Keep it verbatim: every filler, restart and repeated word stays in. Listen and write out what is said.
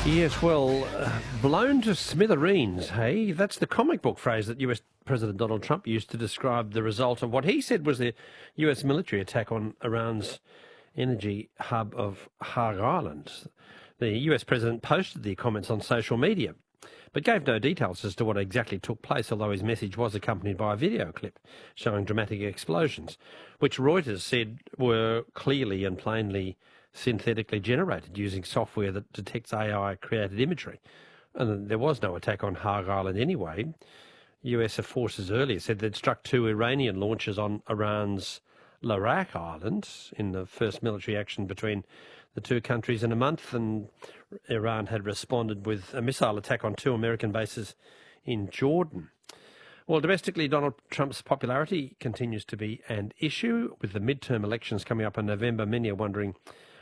Yes, well, uh, blown to smithereens, hey? That's the comic book phrase that U S President Donald Trump used to describe the result of what he said was the U S military attack on Iran's energy hub of Har Island. The U S President posted the comments on social media, but gave no details as to what exactly took place, although his message was accompanied by a video clip showing dramatic explosions, which Reuters said were clearly and plainly synthetically generated using software that detects A I-created imagery. And there was no attack on Har Island anyway. U S forces earlier said they'd struck two Iranian launches on Iran's Larak Island in the first military action between the two countries in a month, and Iran had responded with a missile attack on two American bases in Jordan. Well, domestically, Donald Trump's popularity continues to be an issue. With the midterm elections coming up in November, many are wondering